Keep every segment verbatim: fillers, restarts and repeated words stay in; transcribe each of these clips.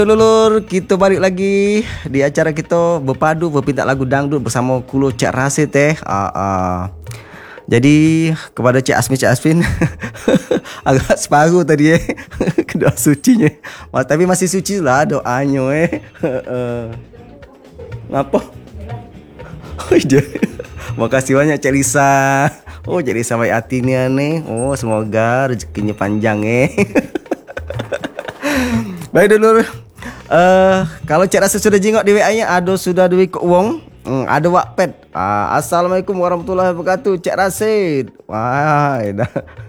Lulur, kita balik lagi di acara kita berpadu berpinta lagu dangdut bersama Kulo Cik Rasid teh. Uh, uh. Jadi kepada Cik Asmin Cik Asmin agak separuh tadi eh doa sucinya. Wah, tapi masih suci lah doanya eh. Uh, ngapa? Oh iya. Makasih banyak Cik Lisa. Oh jadi sampai hati ni aneh. Oh semoga rezekinya panjang eh. Baik dulu. Uh, kalau Cik Rasid sudah jengok di W A-nya, ada sudah duit kok wong. Hmm, ada Wattpad. Uh, Assalamualaikum warahmatullahi wabarakatuh Cik Rasid. Wah, dah.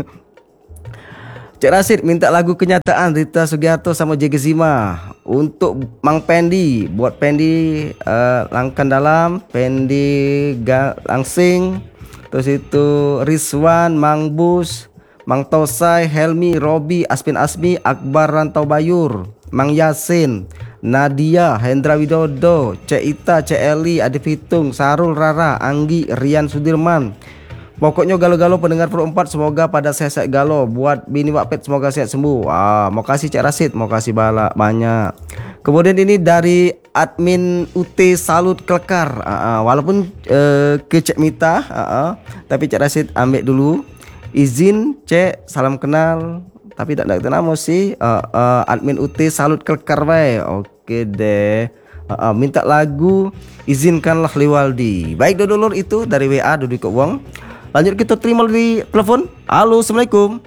Cik Rasid minta lagu Kenyataan Rita Sugiarto sama J G Zima untuk Mang Pendi, buat Pendi uh, Langkan Dalam, Pendi Ga Langsing, terus itu Rizwan, Mang Bus, Mang Tosai, Helmi, Robi, Aspin Asmi, Akbar Rantau Bayur, Mang Yasin, Nadia, Hendra Widodo, Cek Ita, Cek Eli, Adi Fitung, Sarul Rara, Anggi, Rian Sudirman. Pokoknya galo-galo pendengar Pro empat semoga pada sehat-sehat galo. Buat bini Wattpad semoga sehat sembuh. Ah, mau kasih Cik Rasid, mau kasih bala banyak. Kemudian ini dari admin U T Salut Kelekar. Ah, ah, walaupun uh, ke Cik Mita, ah, ah, tapi Cik Rasid ambil dulu. Izin Cek, salam kenal. Tapi tak ada nama sih. uh, uh, Admin U T Salut Kelekar bae. Oke deh. uh, uh, Minta lagu Izinkanlah Liwaldi. Baik dulur itu dari W A Dudi Kok Wong. Lanjut kita terima di telepon. Halo, assalamualaikum.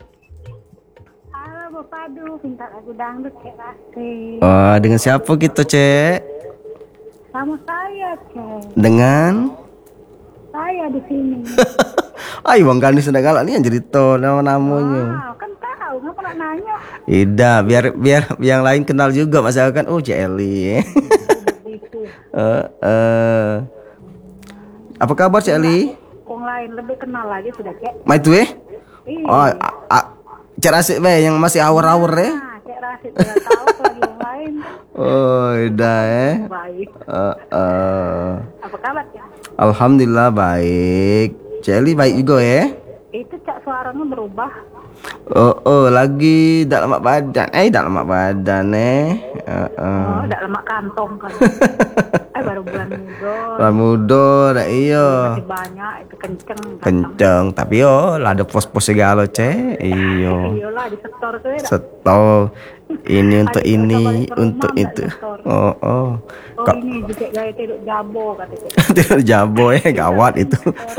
Halo Bapadu, minta lagu dangdut Cik Rasid. Oh, dengan siapa kita Cek? Sama saya Cek. Dengan? Saya di sini. Ay, Bang Gani sedang galak ni yang cerita nama-namanya. Wow, kan tahu, ngapa nak nanya? Ida, biar biar yang lain kenal juga masyarakat. Oh, Cik Eli. Begitu. uh, uh. Apa kabar Cik Eli? Orang lain lebih kenal lagi sudah Cek. Mai tu eh? Iya. Oh, a- a- Cik Rasid bae yang masih awur-awur eh. Nah, Cek Rasid sudah tahu lagi orang lain. Oh, dah eh. Baik. Uh, uh. Apa kabar Cek? Alhamdulillah baik. Cik Eli baik juga eh. Itu Cak suaranya berubah. Oh, oh lagi tak lemak badan. Eh, tak lemak badan eh. Uh, uh. Oh, tak lemak kantong kan. Eh baru bulan muda. Bulan muda dah iya. Masih banyak itu kenceng. Kenceng tapi yo lah ada pos-pos segala Cek. Iya. Iyalah di setor tuh ya. Setor ini untuk Adik ini balik ke untuk rumah, itu. nggak setor. Oh, oh. Oh Kok ini juga gaya tidur jabo katanya. tidak jabo eh gawat itu.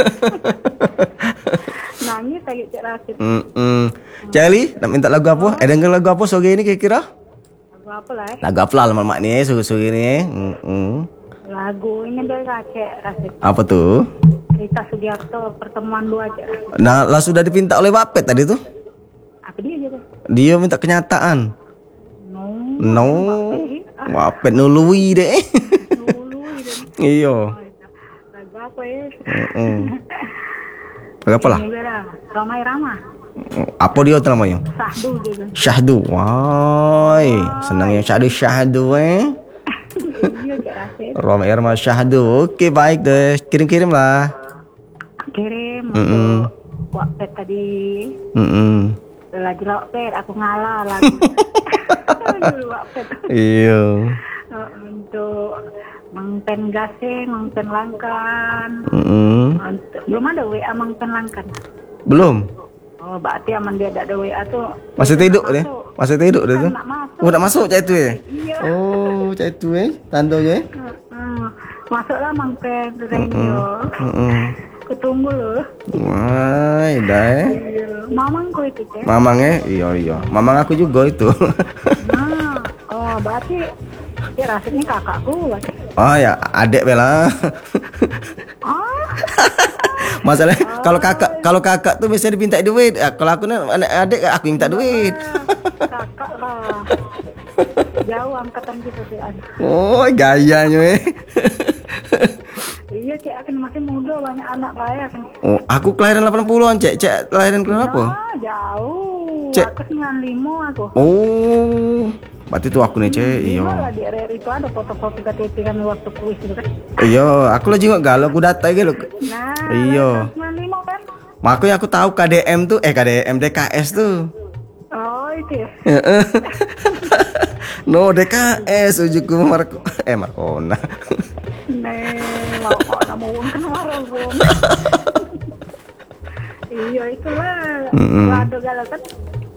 Nangis lagi Cik Rasid. Mm -mm. Cik Eli nak minta lagu apa? Eh dengar lagu apa sore ini kira-kira? Lagu apa lah eh? Lagu apa lah mak ni sore-sore ni eh? Mm -mm. Lagu ini dia Cik Rasid. Apa tu? Rita Sugiarto pertemuan dua Cik Rasid. Nah, lah sudah dipinta oleh Wattpad tadi tu. Apa dia gitu? Dia minta kenyataan. No. No. Wattpad nului deh. Dulu gitu. Iya. Lagu apa ya? Heeh. Lagu apa lah? Ini beda. Ramai Rama. Apa dia tu namanya? Sahdu gitu. Syahdu. Wai, senang yang Syahdu Syahdu eh. Iya Cik Rasid. Roma Irma Syahdu. Okey baik deh. Kirim-kirim lah. Kirim Mm-mm. untuk Wattpad tadi. Mm-mm. Lagi Wattpad aku ngalah lagi. Dulu Wattpad. Iya. Uh, untuk Mangpen Gasing, Mangpen Langkan. Mm-mm. Untuk, belum ada W A Mangpen Langkan. Belum. Oh, berarti aman dia tak ada W A tu. Masih tidur dia. Masuk. Masih tidur dia tu. Nak masuk. Oh, nak masuk cak tu eh. Iya. Oh, cak tu eh. Tandanya eh. Uh, masuklah Mangpen radio. Mm-mm. Aku tunggu loh. Wai, dah eh. Iya. Mamangku itu Cik. Mamang eh. Iya iya. Mamang aku juga itu. Nah, oh berarti Cik Rasid ni kakakku. Berarti. Oh ya, adik bela. Oh. Masalahnya oh. kalau kakak kalau kakak tu biasa diminta duit. Kalau aku ni adik aku minta duit. Kakak lah. Jauh angkatan kita sih. Oh, gayanya eh. Iya Cik, akan masih muda banyak anak raya kan. Oh, aku kelahiran delapan puluhan, Cek. Cek kelahiran kelahiran apa? Ah, jauh. Cik. Aku sembilan puluh lima aku. Oh. Berarti tu aku ni, Cek. Iya. Iya, di R R itu ada foto-foto K T P kami waktu kuis itu kan. Iya, aku lah juga galau aku datang gitu. Nah, Iya. sembilan puluh lima kan. Makanya aku tahu K D M tuh eh K D M D K S tuh. Oh, itu ya. No D K S ujuku Marco eh Marcona. Nih, mau nak mau kan marah bung. Iya itulah. Mm-mm. Waduh galau kan.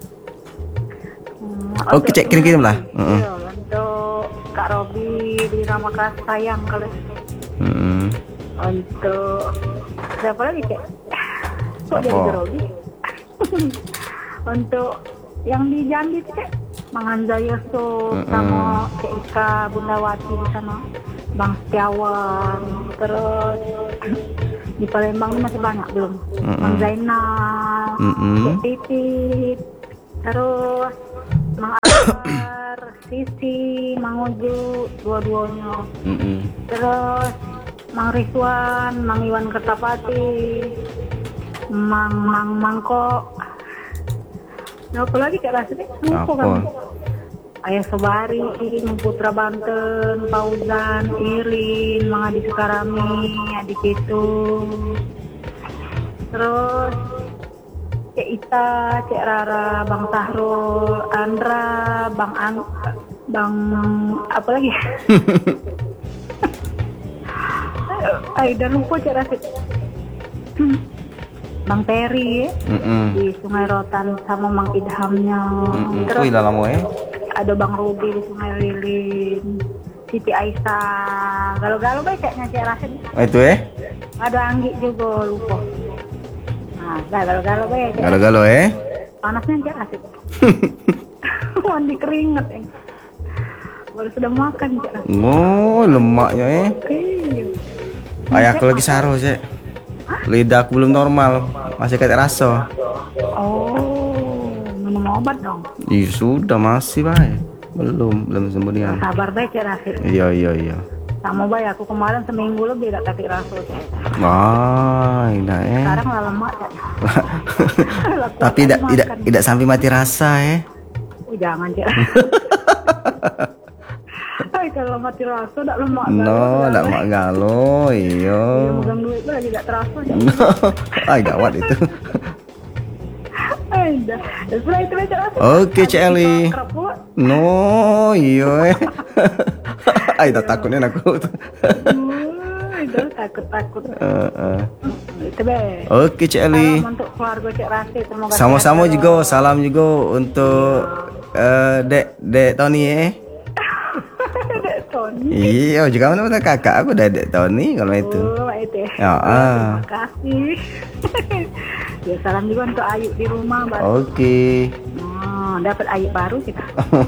Hmm, Oke, Cek, kirim-kirim lah. Mm-mm. Iya, untuk Kak Robi di nama kasih sayang kalau. Mm-mm. Untuk siapa lagi Cek? Kok Apa? jadi Kak Robi? Untuk yang di Jambi tuh Cek, Mang Anza Yusuf Mm-mm. sama Cek Ika Bundawati di sana, Bang Setiawan, terus di Palembang ini masih banyak belum? Mm-mm. Bang Zainal, Mm-mm. Cek Titit, terus Mang Akbar, Sisi, Mang Uju, dua-duanya. Mm-mm. Terus Mang Rizwan, Mang Iwan Kertapati, Mang Mang Mangkok. Nah, apa lagi Kak Rasmi? Lupa Apa? kan? Ayah Sobari, Mang Putra Banten, Fauzan, Irin, Mang Adi Sukarami, Adik itu. Terus Cek Ita, Cek Rara, Bang Sahrul, Andra, Bang An, Bang apa lagi? Ay, dan lupa Cek Rasid. Bang Peri Mm-mm. di Sungai Rotan sama Mang Idhamnya. Mm-mm. Terus Wih lah lama ya. ada Bang Ruby di Sungai Lilin, Siti Aisyah, galau-galau baik Ceknya Cek Rasid. Oh, itu ya. Ada Anggi juga lupa. Nah, dah galau-galau baik Cek. Galau-galau ya. Panasnya Cek Rasid. Mandi keringet eh. Baru sudah makan Cek Rasid. Oh, lemaknya ya. Iya. Ayah aku lagi saro, Cek. Lidah aku belum normal, masih kayak rasa. Oh, minum obat dong. Iya sudah masih baik. Belum, belum sembuhnya. Sabar baik Cek Rasid. Iya iya iya. Sama baik aku kemarin seminggu lebih gak kaki rasa Cek. Wah, enak ya. Sekarang lah lemak Cek. Tapi tidak tidak tidak sampai mati rasa ya. Oh, jangan Cek. Ay, kalau mati rasa tak lemak. No, tidak mak galo, iyo. Iya, megang duit lagi gak terasa Cek. Ay gawat itu. Ay, dah. Setelah itu Cek Rasid. Oke, Cek Eli. Kerap pula. No, iyo eh. Ay, tak takutnya aku. Ay, dah takut-takut. Eh, eh. Itu be. Oke, Cek Eli. Salam untuk keluarga Cek Rasid. Terima kasih. Sama-sama juga, salam juga untuk eh, Dek Dek Tony eh. Dek Tony. Iya, juga mana mana kakak aku udah Dek Tony kalau itu. Oh, itu ya. Ya, ah. Terima kasih. Ya, salam juga untuk Ayu di rumah, Mbak. Oke. Oh, dapat Ayu baru kita.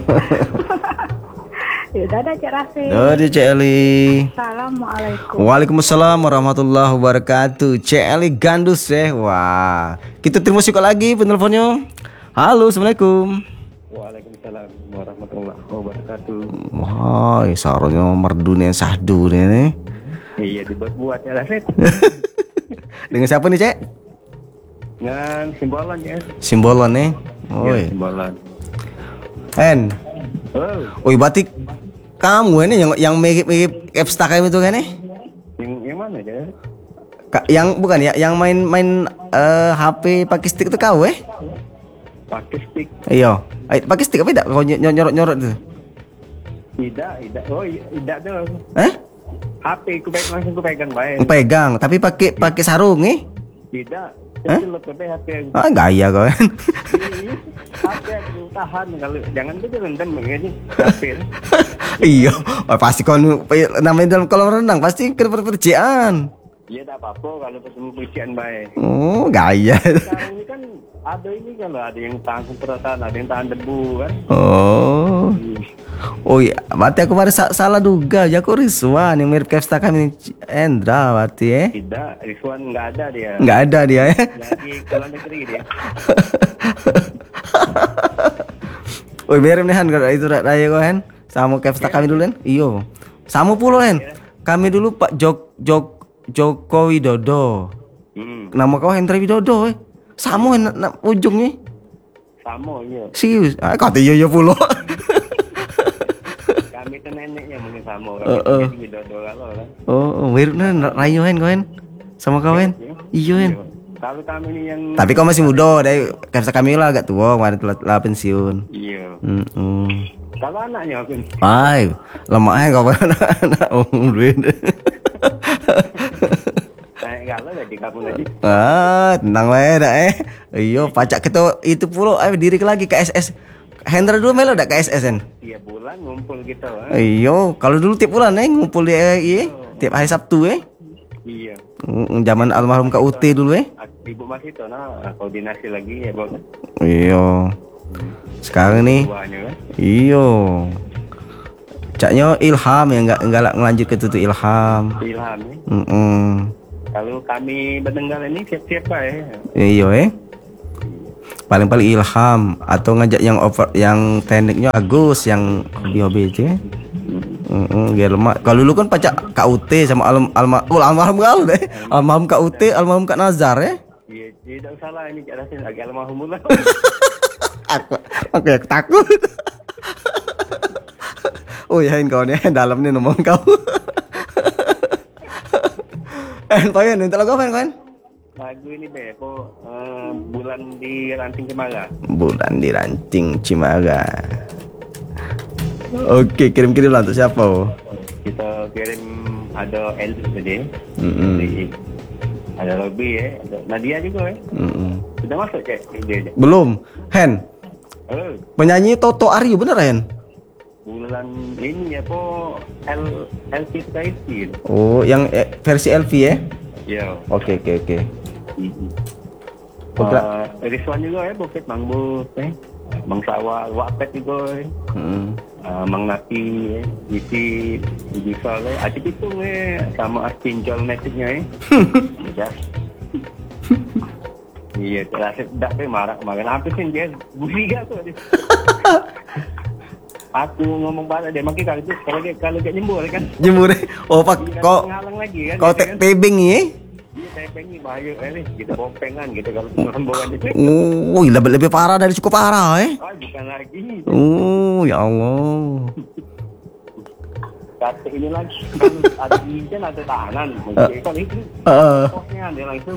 Ya, dadah Cek Rasid. Dari Cek Eli. Assalamualaikum. Waalaikumsalam warahmatullahi wabarakatuh. Cek Eli Gandus ya. Wah. Kita terima kasih lagi penelponnya. Halo, assalamualaikum. Waalaikumsalam warahmatullahi wabarakatuh. Wah, saronya merdu nih sahdu nih. Iya dibuat-buat ya Rasid. Dengan siapa nih Cek? Dengan simbolan ya. Simbolon nih. Iya, Oi. simbolan. En. Oh, Oi, batik kamu ini yang yang mirip-mirip Epstakam itu kan nih? yang yang mana ya? Ka- yang bukan ya, yang main-main eh, H P pakai stick itu kau eh? Pakai stick. Iya. Eh, pakai stick apa tidak? Kau ny- nyorot-nyorot itu. Tidak, tidak. Oh, iya, tidak dong. Eh? H P ku pegang langsung ku pegang baik. Pegang, tapi pakai pakai sarung nih. Tidak. Hah? Itu lebih H P yang Ah, gaya kau kan. ini. H P yang tahan kalau jangan itu rendam begini. H P. Iya, oh, pasti kau nu- namanya dalam kolam renang pasti kena pekerjaan. Iya, tak apa-apa kalau pesan pujian baik. Oh, gaya. Sekarang ini kan ada ini kalau ada yang tahan semprotan, ada yang tahan debu kan. Oh. Oh iya, berarti aku kemarin sa- salah duga. Ya aku Rizwan yang mirip Epstakam ini Endra berarti ya. Tidak, Rizwan nggak ada dia. Nggak ada dia ya. Lagi ke luar negeri dia. Oh biar nih Han kalau itu ra- raya kau Han. Sama Epstakam dulu kan? Iyo. Sama pula Han. Kami dulu Pak Jok Jok Joko Widodo. Hmm, Nama kau Hendra Widodo eh. Sama na- na- ujungnya. sama iya. Serius. Ah kata iya iya pula. Kami itu neneknya mungkin sama. Eh, eh. Kami uh, Widodo kalau kan. Oh, oh mirip nih rayu Han kau Han. Sama kau Han. Iya Han. Kalau kami ini yang Tapi kau masih muda, dari Epstakam lah agak tua, kemarin telah, telah pensiun. iya. Hmm, hmm. Kalau anaknya aku. Ay, lemaknya kau anak om duit. Naik galau jadi kamu lagi. Ah, tenang wae dah eh. Iyo, pacak kita itu pula eh diri lagi K S S. Hendra dulu melo dak K S S kan? Tiap bulan ngumpul kita. Eh. Iyo, kalau dulu tiap bulan eh ngumpul di eh, iya, tiap hari Sabtu eh. Iya. Mm, Zaman almarhum Kak U T dulu eh. Ibu masih itu nah koordinasi lagi ya bos. Iyo. Sekarang nih. Buahnya kan. Iyo. Caknya Ilham ya enggak enggak ngelanjut ke tutu Ilham. Ilham ya. Mm-mm. Kalau kami berdengar ini siap-siap pak ya. Iyo eh. Paling-paling Ilham atau ngajak yang over yang tekniknya Agus yang hobi-hobi aja. Heeh, dia lemak. Kalau dulu kan pacak Kak U T sama alm alma oh, almarhum kau deh. Almarhum Kak U T, almarhum Kak Nazar ya. Iya, tidak salah ini Cak Rasin lagi almarhum lah. Aku aku ya takut. Oh ya kau nih dalam nih ngomong kau. Eh, pengen minta lagu apa kan? Lagu ini be, po uh, bulan di ranting cemara. Bulan di ranting Cimara. Oke, kirim-kirim lah untuk siapa? Kita kirim ada El tadi. Mm-mm. Jadi, ada Robi ya, ada Nadia juga ya. Mm-mm. Sudah masuk cek dia. Belum. Hen, Oh, penyanyi Toto Aryo bener Hen? bulan ini ya po L L P Kaisi. Oh, yang eh, versi L V ya? Ya. Oke, oke, oke. Oke. Uh, Rizwan juga ya, Bukit Mang Bus eh. Mang Sawal, Wapet juga eh. Mm. Uh, Mang Nati eh. Isi bisa eh. Aci Pitung eh. Sama Astinjol metiknya eh. Ya. Iya, terasa dak pe marah kemarin. Apa sih dia? Buliga tuh. Aku ngomong pada dia makin kali itu kalau dia kalau dia nyembur kan. Jemur. Oh, pak Dia kok ngalang lagi kan. kau gitu te- tebing ya? Iya, saya pengen bahaya eh nih. Kita bompengan gitu kalau rombongan itu. Oh, lebih lebih parah dari cukup parah eh. Oh, bukan lagi. Oh, ya Allah. Kata ini lagi kalau ada izin ada tahanan. Mungkin kalau itu Heeh. posnya dia langsung.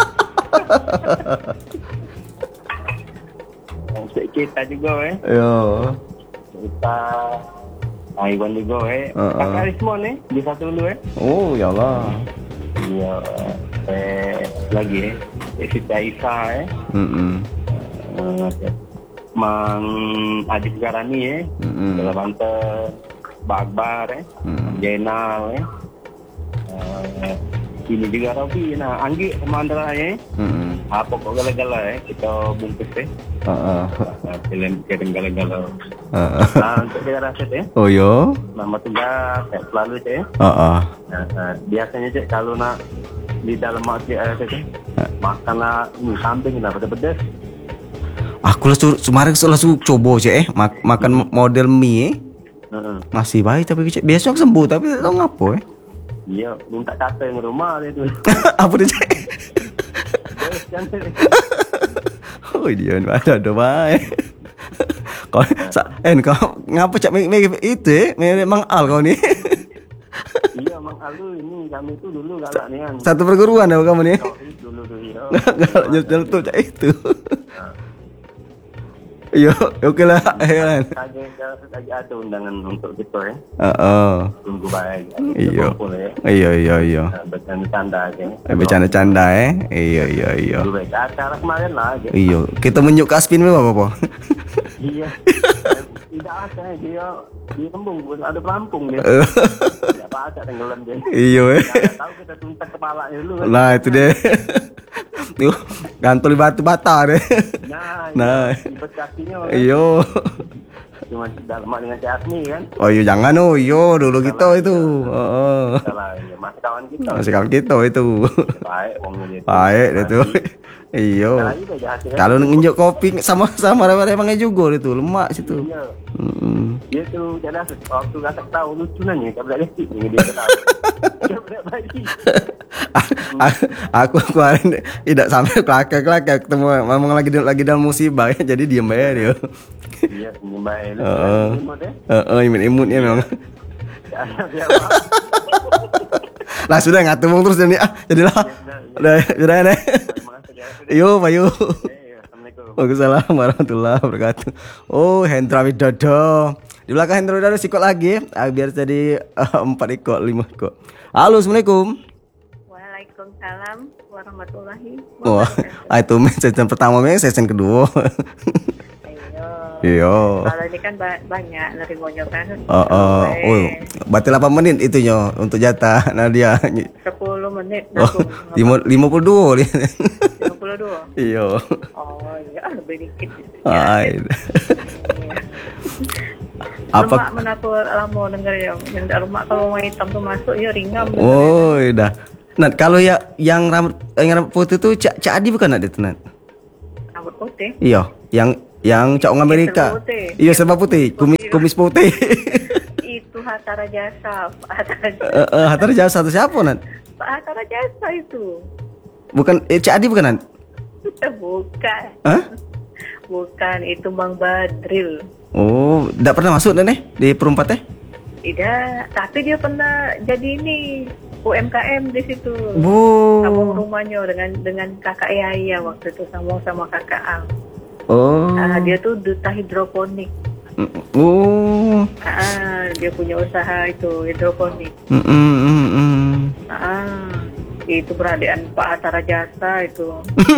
Untuk kita juga eh. Yo. Kita Taiwan juga eh. Uh-uh. Kakak Rismon eh. Di satu dulu eh. Oh, ya Allah. Iya. Eh, lagi eh. Eh, Siti Aisyah eh. Mm-mm. Eh, Mang Adis Garani eh. Mm-mm. Dalam Banten. Bakbar eh. Mm. Jenal eh. Eh, ini juga Robi. Nah, Anggi sama Andra eh. Mm-mm. Apa kok gala-gala eh. Kita bungkus eh. Heeh. Nah, film kirim gala-gala. Heeh. Nah, untuk daerah set ya. Oh, yo. Nama tugas kayak selalu cek ya. Heeh. Nah, nah, biasanya cek kalau nak di dalam mati air cek makanlah ini samping lah pedas-pedas. Aku langsung kemarin langsung coba sih eh mak- makan model mie eh. Heeh. Masih baik tapi kecil. Biasa aku sembuh tapi tak tahu ngapo eh. Iya, minta kata yang rumah dia tu. Apa dia cek? Terus kan Oh dia ada ada baik. Kau sa- eh kau ngapa cak me- me- itu eh memang al kau ni. iya Mang Alu ini kami tu dulu galak ni kan. Satu perguruan dah kamu ni. Oh, dulu dulu ya. Galak jual tuh cak itu. Yo, oke lah eh kan. Kaget lagi ada undangan untuk kita ya. Heeh. Tunggu baik. Iya. Kumpul ya. Iya iya iya. Bercanda-canda aja. Eh, bercanda-canda eh. Iya iya iya. Dulu baik. Acara kemarin lah aja. Iya, kita menjuk Aspin memang apa? Iya. Tidak ada dia dia kembung ada pelampung dia. Tidak apa ada tenggelam dia. Iya eh. Nggak tahu kita tuntak kepalanya dulu kan. Nah itu deh. Tuh gantung di batu bata deh. Nah, Nah. ibet kakinya kan. Iyo. Cuma dalam dengan si Asmi kan. Oh iya jangan oh iyo dulu kita itu. Heeh. Salah ya masih kawan kita. Masih kalau kita itu. Baik omnya dia. Baik deh tuh. Iyo. Nah, itu jahat ya. Kalau nginjek kopi sama-sama emangnya juga itu lemak situ. Iya. Mm-mm. Dia tuh jadi waktu kata tahu lucu nanya tak boleh lihat ini dia tahu. Dia boleh bagi. Aku kemarin tidak sampai kelakar-kelakar ketemu memang lagi lagi dalam musibah ya, jadi diam aja dia. Iya, nyembah. Heeh. Heeh. Heeh, imut-imutnya memang. Dia Lah sudah ngatur mong terus jadi ah jadilah. Udah sudah nih. Yo, Bayu. Assalamualaikum. Waalaikumsalam warahmatullahi wabarakatuh. Oh, Hendra Widodo. Di belakang Hendro ada sikot lagi. Ah, biar jadi uh, empat ikut, lima ikut. Halo, assalamualaikum. Waalaikumsalam warahmatullahi Wah, wabarakatuh. ah, itu session pertama, session kedua. Ayo. Iya. Kalau ini kan ba- banyak nerimonya kan. Oh, oh, oh, berarti delapan menit itunya untuk jatah Nadia. sepuluh menit. Oh, lima, lima puluh dua dia. lima puluh dua. Iya. Oh iya, ah, lebih dikit. Hai. Iya. Apa? Lemak menaku lama denger ya. Yang lemak kalau mau hitam tuh masuk ya ringam. Oh, dah. Nat, kalau ya yang rambut yang rambut putih tuh Cak Cak Adi bukan Nat itu Nat? Rambut putih. Iya, yang yang Cak Ong Amerika. serba putih. Iya, serba putih, kumis kumis putih. Itu Hatta Rajasa. Pak Hatta Rajasa. Eh, eh, Hatta Rajasa satu siapa Nat? Pak Hatta Rajasa itu. Bukan eh, Cak Adi bukan Nat? Bukan. Hah? Bukan, itu Bang Badril. Oh, enggak pernah masuk Nat eh di perempat eh? Tidak, tapi dia pernah jadi ini U M K M di situ. Oh. Sambung rumahnya dengan dengan kakak Yaya waktu itu sambung sama kakak Ang. Oh. Ah, dia tuh duta hidroponik. Mm, Oh. Ah, dia punya usaha itu hidroponik. Mm, mm, mm, mm. Ah, itu beradian Pak Hatta Rajasa itu.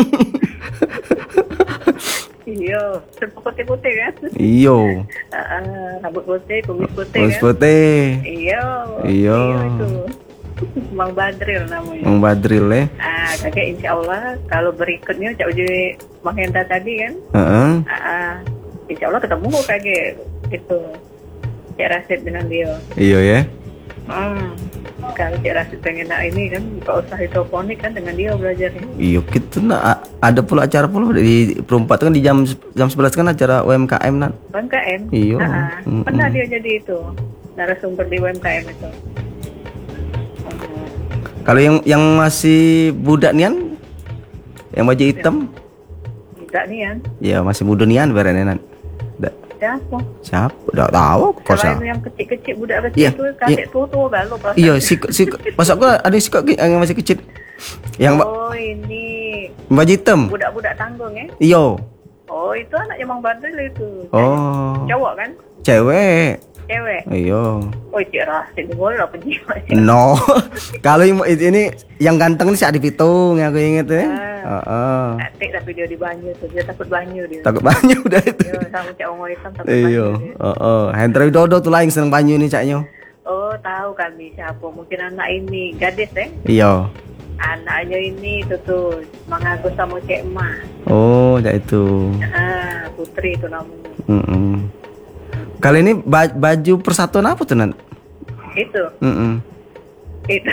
Iya, serba putih-putih kan? Iyo. Ah, rambut putih, kumis putih Kumis kan? putih. Iya. Iya. itu. Bang Badril namanya. Bang Badril eh. Ah, kakek insya Allah kalau berikutnya Cak Uji Bang Hendra tadi kan, Heeh. ah, insya Allah ketemu kok kakek itu Cak Rasid dengan dia. Iya ya. Hmm. Kalau Cak Rasid pengen nak ini kan buka usaha hidroponik kan dengan dia belajarnya. Iya kita nak a- ada pula acara pula di perempat kan di jam jam sebelas kan acara U M K M Nat. U M K M. Iya. Ah, Mm-mm. pernah dia jadi itu narasumber di U M K M itu. Hmm. Kalau yang yang masih budak nian yang baju hitam, Tidak nih kan? ya masih muda nian berarti Nat. Da- Siapa? Siapa? Enggak tahu aku kok Selain siapa. yang kecil-kecil budak kecil Iya, itu iya. kakek tua-tua galau perasaan. Iya, si si masa gua ada si kok yang masih kecil. Yang ba- Oh ini baju hitam. budak-budak tanggung ya? Iyo. Oh itu anaknya Bang Badril itu. Oh. Cowok kan? Cewek. Cewek. Iyo. Oh Cik Rasid boleh apa jiwa. No. Kalau yang ini yang ganteng ini si Adi Pitung yang aku inget ya. Ah. Heeh. Atik tapi dia di banyu tuh dia takut banyu dia. Takut banyu udah itu. Iya sama Cak Ongo hitam takut Iya. banyu dia. Heeh. Hendra Widodo tuh lah yang seneng banyu nih caknya. Oh tahu kami siapa mungkin anak ini gadis ya. Iya. Anaknya ini itu tuh Mang Agus sama Cek Emak. Oh, cak itu. Ah Putri itu namanya. Heeh. Kali ini ba- baju persatuan apa tuh Nan? Itu Heeh. itu.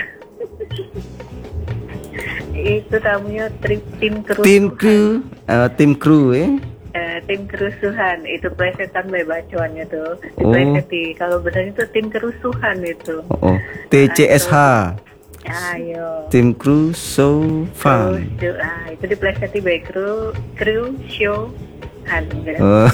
Itu namanya tri- tim kerusuhan. Tim kru, eh, tim kru eh. Eh, tim kerusuhan itu plesetan bae bacoannya tuh. Oh. Dipleseti. Kalau benar itu tim kerusuhan itu. Oh, oh. T C S H. Ayo. Tim kru so fun. Terus, ah, itu dipleseti bae kru kru show han. Oh.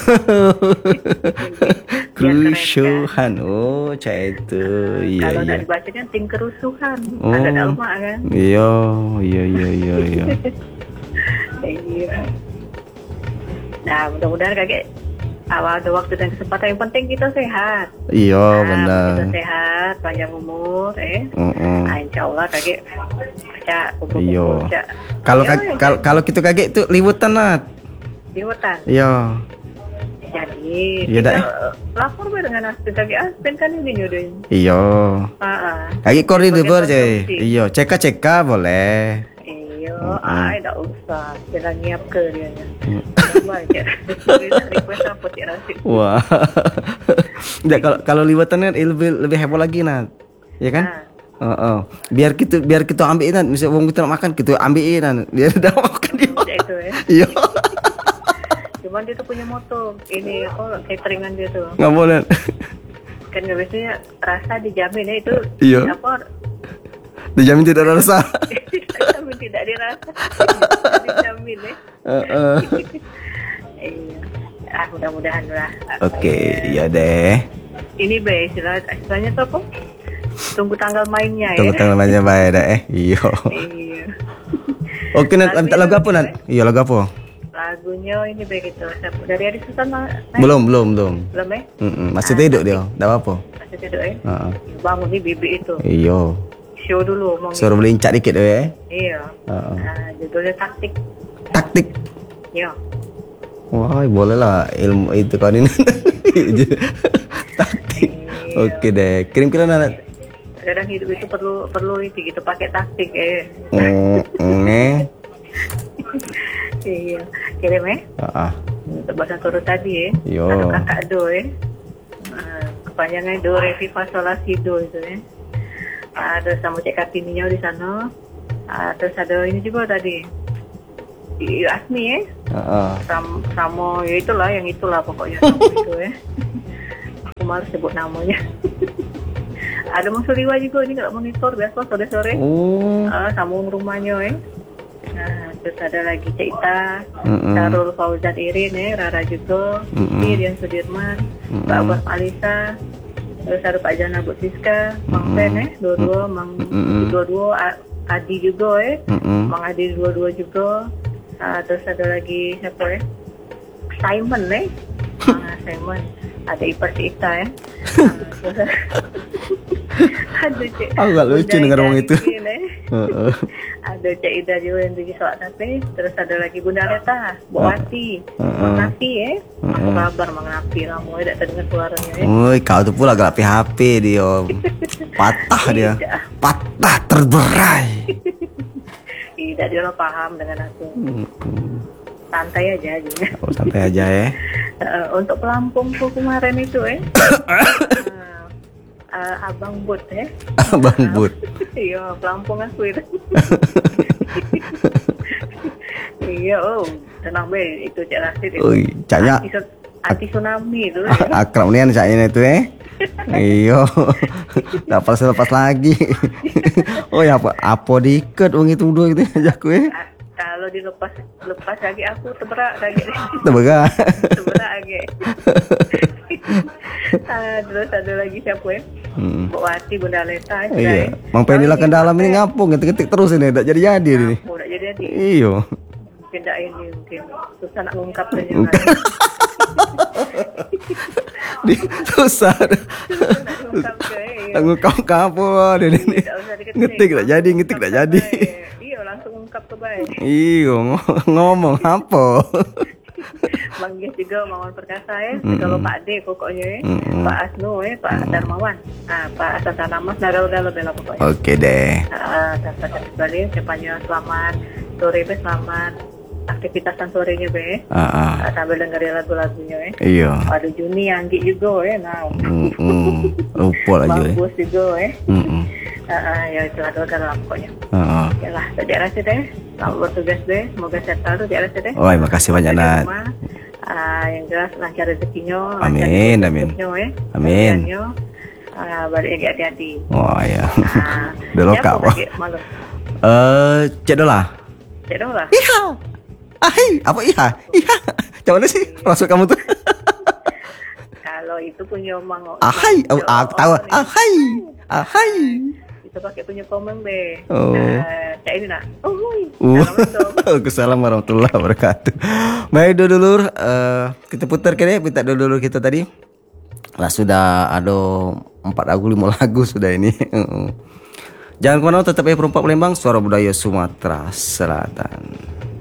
keren, Kerusuhan. Oh, cak itu. Iya, Kalau iya. nggak dibacanya tim kerusuhan. Oh. Ada dalma kan? Iya, iya, iya, iya, iya. Iya. Nah, mudah-mudahan kakek awal ada waktu dan kesempatan yang penting kita sehat. Iya, Nah, benar. kita sehat, panjang umur, eh. Heeh. Nah, insya Allah kakek cak kumpul-kumpul Iya. cak. Kalau Iya, kag- kalau kalau kita kaget itu liwetan Nat. di hutan. Iya. Jadi Iya, kita dah. eh, lapor be dengan Aspen kakek Aspen kan ini nyodoin. Iya. Ah, Kaget koridor Sebagai cek. konsumsi. Iya, ceka-ceka boleh. Iya, Mm-mm. ay tak usah. Jangan nyiap ke dia nya. Baca. Request apa Cik Rasid? Wah. Nggak, kalau kalau liwetan kan lebih lebih heboh lagi Nat. Ya kan? Ah. Heeh. Biar kita biar kita ambilin Nat. Misal wong kita nak makan, kita ambilin Nat. Biar dah makan dia. Cak itu ya. Iya. Cuman dia tuh punya moto. Ini apa cateringan dia tuh. Nggak boleh. Kan biasanya rasa dijamin ya itu. Iya. Apa? Dijamin tidak ada rasa. Dijamin tidak dirasa. Dijamin ya. Heeh. Iya. Ah mudah-mudahan lah. Oke, iya deh. Ini be istilah istilahnya tuh apa? Tunggu tanggal mainnya Tunggu ya. tanggal aja baik dah eh. Iya. Iya. Oke Nat, minta lagu apa Nat? Iya lagu apa? Lagunya punya ini begitu. Dari Adi Sultan naik? Belum, belum, belum. Belum eh? Mm-mm, masih tidur dia. Enggak apa-apa. Masih tidur eh? Heeh. Bangun nih bibi itu. Iya. Show dulu mau. Suruh belincak dikit dia eh. Iya. Heeh. Nah, judulnya taktik. Taktik. Iya. Wah, boleh lah ilmu itu kan ini. Taktik. Oke deh. Kirim-kirim anak. Kadang hidup itu perlu perlu itu gitu pakai taktik eh. Mm, Iya. Kirim eh. Heeh. Untuk bahasa turut tadi eh. Yo. Kalau kakak do eh. Uh, kepanjangan do re fi fa sol la si do itu eh. Ada sama Cek Kartininya di sana. Uh, terus ada ini juga tadi. Di Asmi eh. Heeh. Sam, Samo ya itulah yang itulah pokoknya Samo itu ya. Aku malas sebut namanya. Ada Musuliwa juga ini kalau monitor biasa sore-sore. Oh. Uh, sambung rumahnya eh. Nah, terus ada lagi Cik Ita, Mm-mm. Darul Fauzan Irin ya, Rara juga, Mm-mm. Rian Sudirman, Mm-mm. Mbak Abbas Alisa, terus ada Pak Jana Bu Siska, Mang Pen eh, dua-dua, Mang Mm-mm. dua-dua, A- Adi juga eh, Mm-mm. Mang Adi dua-dua juga. Uh, terus ada lagi siapa ya? Simon eh. Ah, Simon. Ada ipar si Ita ya. Uh, terus ada Cik. Aku gak lucu Bunda dengar Ida orang itu. Arifin, eh. Heeh. Ada Cik Ida juga yang tujuh soal tapi. Terus ada lagi Bunda Leta, Bu Uh, Wati, uh, Mang Nafi ya. uh, Apa uh. kabar Mang Nafi? Kamu tidak terdengar suaranya ya. Woi, kau tuh pula gak H P dia. Patah dia. Tidak. Patah terberai. Tidak, dia lah paham dengan aku. Mm-mm. Santai aja aja. Oh, santai aja ya. Uh, untuk pelampungku kemarin itu eh uh, uh, Abang Bud ya. Bang Bud. Iya, pelampung aku itu. Iya, oh tenang be, itu Cak Rasid itu. Oi, caknya Anti, anti tsunami itu ya. akrab nian caknya itu eh. Iyo. Dapat selepas lagi. Oh ya apa apa diket wong itu dua gitu aja aku eh. Ah, kalau dilepas lepas lagi aku terberak lagi. Tebega. Terberak lagi. Ah, terus ada lagi siapa ya? Hmm. Bu Wati, Bunda Leta juga Iya. ya. Mang Penny lah kan dalam ini ngapung ngetik-ngetik terus ini enggak jadi-jadi ini. Aku udah jadi jadi. Iyo. Mungkin tak ini mungkin susah nak mengungkapnya. Di susah. Tanggung kau kapo dia ini. Ngetik tak jadi, ngetik tak jadi. Iya, langsung ungkap ke baik. Iyo ng- ngomong apa? Bang Gies juga Mawan Perkasa ya. Mm-mm. Kalau Pak D pokoknya ya. Mm-mm. Pak Asno ya, Pak Darmawan. Ah, Pak Hasan Tanamas Narau-Dalau bela pokoknya. Oke deh. Ah, dapat kembali cepatnya selamat sore be, selamat aktivitasan sorenya be. Ah, ah. Ah, sambil dengerin lagu-lagunya ya. Iya. Ada Juni Anggi juga ya. Nah, Mm-mm. Lupa lagi. eh. bagus juga ya. Mm-mm. Ah, ah, ya itu ada dalam pokoknya. Ah, ah. Ya lah, Cak Rasid deh. Selamat bertugas deh. Semoga sehat selalu Cak Rasid deh. Oh, makasih banyak Dari Nat. rumah, ah, yang jelas lancar rezekinya. Amin, lancar amin. hidupnya, ya. Amin. Kerjaannya, ah, balik lagi hati-hati. Oh ya. Ah, Udah lokal, siapa Pak. lagi malam? Eh, cek dulu lah. Cek dong lah. Iya. Ahai, apa iya? Iya. Macam mana sih masuk kamu tuh? Kalau itu punya mang. Ahai, mang- aku, aku tahu. nih. Ahai. Ahai. Itu pakai punya komen be. Oh. Nah, Cak ini nak. Oh, hui. Uh. Assalamualaikum. Waalaikumsalam warahmatullahi wabarakatuh. Baik dulur, eh kita putar ke deh, minta dulur kita tadi. Lah sudah ada empat lagu, lima lagu sudah ini. Jangan kemana, tetap ya Perempat Palembang, suara budaya Sumatera Selatan.